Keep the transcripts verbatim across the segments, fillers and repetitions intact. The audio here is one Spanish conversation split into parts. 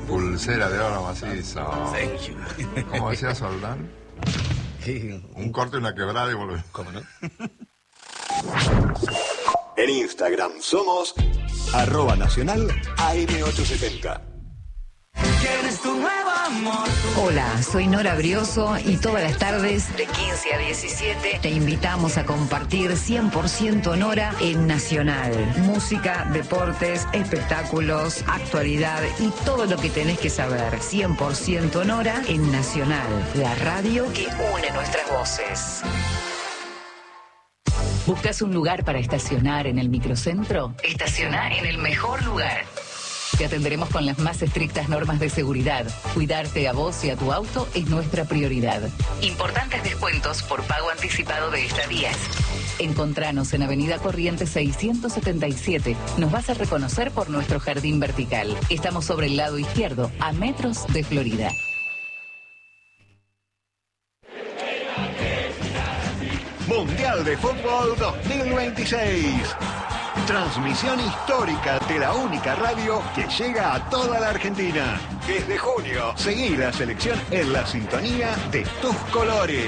Pulsera de oro macizo. Thank you. ¿Cómo decía Soldán? Un corte, una quebrada y volvemos. ¿Cómo no? En Instagram somos arroba nacional A M ochocientos setenta. ¿Quieres tu nuevo amor? Hola, soy Nora Brioso y todas las tardes de quince a diecisiete te invitamos a compartir cien por ciento Nora en Nacional. Música, deportes, espectáculos, actualidad y todo lo que tenés que saber. cien por ciento Nora en Nacional, la radio que une nuestras voces. ¿Buscas un lugar para estacionar en el microcentro? Estaciona en el mejor lugar. Te atenderemos con las más estrictas normas de seguridad. Cuidarte a vos y a tu auto es nuestra prioridad. Importantes descuentos por pago anticipado de estadías. Encontranos en Avenida Corrientes seiscientos setenta y siete. Nos vas a reconocer por nuestro jardín vertical. Estamos sobre el lado izquierdo, a metros de Florida. Mundial de Fútbol dos mil veintiséis. Transmisión histórica de la única radio que llega a toda la Argentina. Desde junio, seguí la selección en la sintonía de tus colores.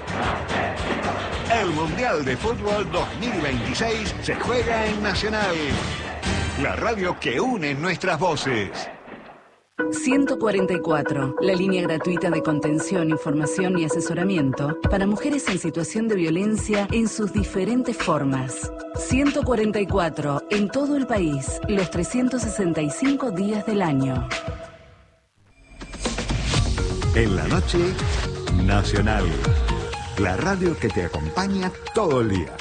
El Mundial de Fútbol dos mil veintiséis se juega en Nacional, la radio que une nuestras voces. ciento cuarenta y cuatro, la línea gratuita de contención, información y asesoramiento para mujeres en situación de violencia en sus diferentes formas. ciento cuarenta y cuatro, en todo el país, los trescientos sesenta y cinco días del año. En la noche, Nacional, la radio que te acompaña todo el día.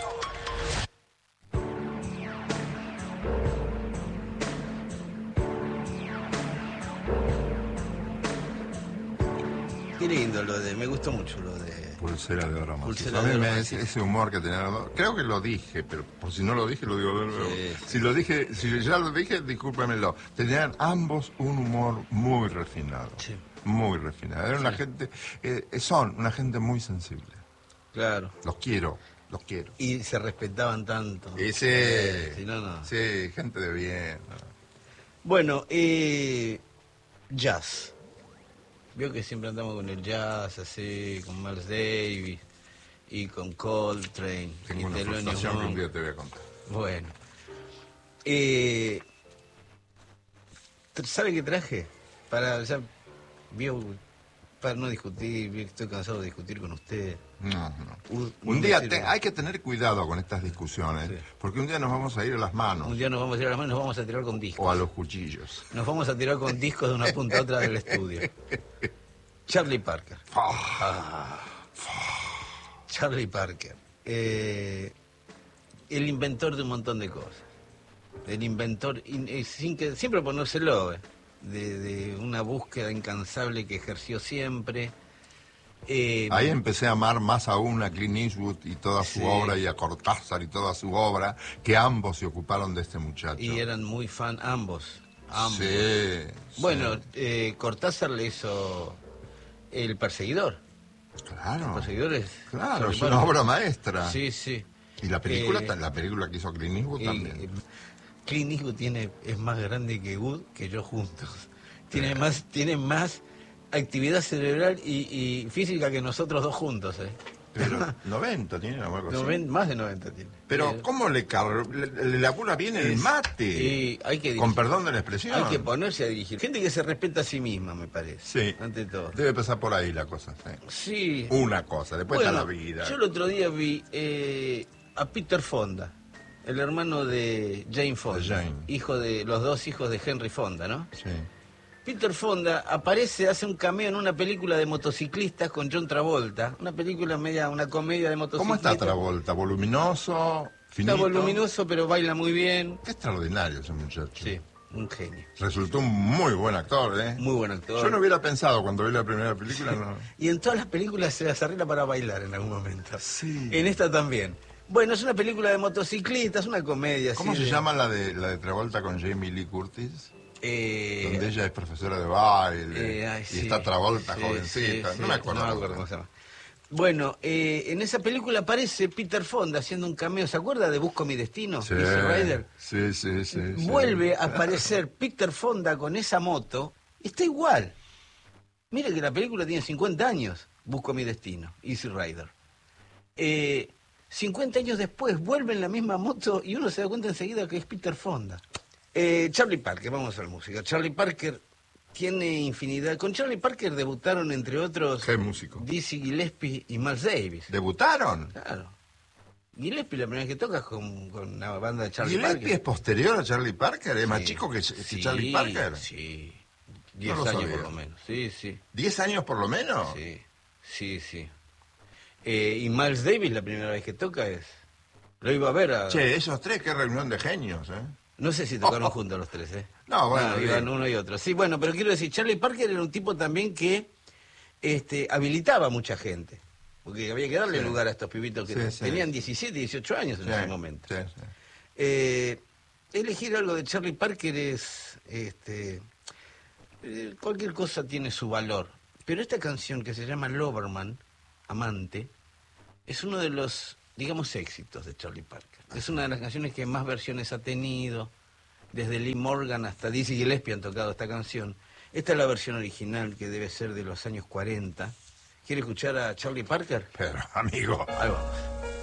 Qué lindo lo de, me gustó mucho lo de... Pulsera de oro macizo. Pulsera A mí de oro me macizo. ese humor que tenía. Creo que lo dije, pero por si no lo dije, lo digo de nuevo. Sí, sí. Si lo dije, si ya lo dije, discúlpemelo. Tenían ambos un humor muy refinado. Sí. Muy refinado. Era una Sí. gente, eh, son una gente muy sensible. Claro. Los quiero, los quiero. Y se respetaban tanto. Ese, Sí, no, no. sí, gente de bien. Bueno, eh, jazz. Vio que siempre andamos con el jazz, así, con Miles Davis y con Coltrane. Tengo y una Thelonious frustración que un Monk. día te voy a contar. Bueno. Eh, ¿Sabe qué traje? Para, ya, vio, para no discutir, vio que estoy cansado de discutir con usted. No, no. Un, Un día te- hay que tener cuidado con estas discusiones, Sí. porque un día nos vamos a ir a las manos Un día nos vamos a tirar las manos y nos vamos a tirar con discos. o a los cuchillos. Nos vamos a tirar con discos de una punta a otra del estudio. Charlie Parker. Ah. Charlie Parker. Eh, el inventor de un montón de cosas. El inventor, in- eh, sin que, siempre ponérselo, eh, de, de una búsqueda incansable que ejerció siempre. Eh, Ahí empecé a amar más aún a Clint Eastwood y toda su Sí. obra, y a Cortázar y toda su obra, que ambos se ocuparon de este muchacho. y eran muy fan ambos. ambos. Sí, Bueno, sí. eh, Cortázar le hizo El Perseguidor. Claro, El Perseguidor es... claro, es Charlie una Parker. obra maestra. Sí, sí. Y la película, Eh, ta- la película que hizo Clint Eastwood Y, también. eh, Clint Eastwood tiene, es más grande que Wood, que yo juntos. Tiene más, tiene más actividad cerebral y, y física que nosotros dos juntos. ¿eh? Pero noventa tiene o algo así. Noven- más de noventa tiene. Pero Eh, ¿cómo le, car- le, le labura bien el es- mate? y hay que Con dirigir. perdón de la expresión. Hay que ponerse a dirigir. Gente que se respeta a sí misma, me parece. Sí. Ante todo. Debe pasar por ahí la cosa. Sí. Sí. Una cosa, después Bueno, está la vida. yo el otro día vi eh, a Peter Fonda, el hermano de Jane Fonda, De Jane. hijo de los dos hijos de Henry Fonda, ¿no? Sí. Peter Fonda aparece, hace un cameo en una película de motociclistas con John Travolta, una película media, una comedia de ¿Cómo motociclistas. está Travolta? ¿Voluminoso? ¿Finito? Está voluminoso, pero baila muy bien. Qué extraordinario ese muchacho. Sí, un genio. Resultó un muy buen actor, ¿eh? Muy buen actor. Yo no hubiera pensado cuando vi la primera película, no. Y en todas las películas se las arregla para bailar en algún momento. Sí. En esta también. Bueno, es una película de motociclistas, una comedia. ¿Cómo así se de- llama la de la de Travolta con Jamie Lee Curtis? Eh, Donde ella es profesora de baile eh, ay, y sí, está Travolta sí, jovencita. sí, no sí, me acuerdo. no me acuerdo cómo se llama. Bueno, eh, en esa película aparece Peter Fonda haciendo un cameo. ¿Se acuerda de Busco mi destino? Sí, Easy Rider. sí, sí, sí, sí. Vuelve a aparecer Peter Fonda con esa moto Está igual. Mire que la película tiene cincuenta años, Busco mi destino, Easy Rider. Eh, cincuenta años después, vuelve en la misma moto y uno se da cuenta enseguida que es Peter Fonda. Eh, Charlie Parker, vamos a la música. Charlie Parker tiene infinidad. Con Charlie Parker debutaron, entre otros, ¿Qué músico? Dizzy Gillespie y Miles Davis. ¿Debutaron? Claro. Gillespie la primera vez que tocas con, con una banda de Charlie ¿Gillespie Parker. es posterior a Charlie Parker? ¿Es más Sí. chico que, que Sí, Charlie Parker? Sí, diez No lo años sabía. por lo menos. Sí, sí, ¿Diez años por lo menos? sí, sí, sí. Eh, y Miles Davis la primera vez que toca es... Lo iba a ver a... Che, esos tres, qué reunión de genios, ¿eh? No sé si tocaron juntos los tres, ¿eh? No, bueno, iban bien. uno y otro. Sí, bueno, pero quiero decir, Charlie Parker era un tipo también que este, habilitaba a mucha gente. Porque había que darle Sí. lugar a estos pibitos que Sí, sí. tenían diecisiete, dieciocho años en Sí, ese momento. sí, sí. Eh, elegir algo de Charlie Parker es... Este, eh, cualquier cosa tiene su valor. Pero esta canción que se llama Loverman, Amante, es uno de los, digamos, éxitos de Charlie Parker. Es una de las canciones que más versiones ha tenido. Desde Lee Morgan hasta Dizzy Gillespie han tocado esta canción. Esta es la versión original, que debe ser de los años cuarenta. ¿Quiere escuchar a Charlie Parker? Pero, amigo, Ahí vamos.